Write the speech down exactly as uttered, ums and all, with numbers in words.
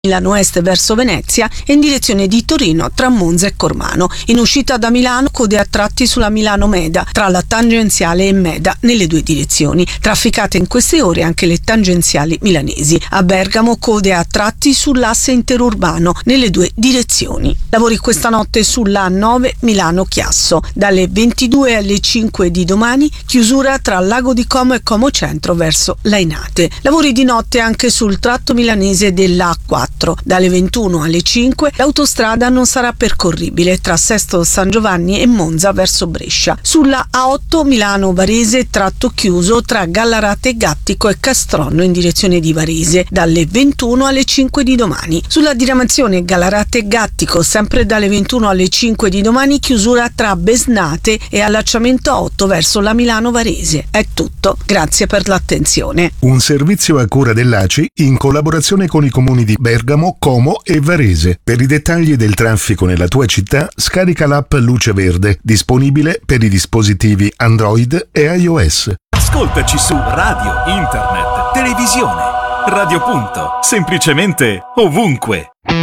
Milano Est verso Venezia e in direzione di Torino tra Monza e Cormano. In uscita da Milano code a tratti sulla Milano-Meda tra la tangenziale e Meda nelle due direzioni. Trafficate in queste ore anche le tangenziali milanesi. A Bergamo code a tratti sull'asse interurbano nelle due direzioni. Lavori questa notte sulla A nove Milano-Chiasso. Dalle ventidue alle cinque di domani chiusura tra Lago di Como e Como Centro verso Lainate. Lavori di notte anche sul tratto milanese della A quattro. Dalle ventuno alle cinque l'autostrada non sarà percorribile tra Sesto San Giovanni e Monza verso Brescia. Sulla A otto Milano-Varese tratto chiuso tra Gallarate e Gattico e Castronno in direzione di Varese dalle ventuno alle cinque di domani. Sulla diramazione Gallarate e Gattico sempre dalle ventuno alle cinque di domani chiusura tra Besnate e allacciamento A otto verso la Milano-Varese. È tutto, grazie per l'attenzione. Un servizio a cura dell'A C I in collaborazione con i comuni di Bergamo, Como e Varese. Per i dettagli del traffico nella tua città, scarica l'app Luce Verde, disponibile per i dispositivi Android e iOS. Ascoltaci su radio, internet, televisione, Radio Punto, semplicemente ovunque.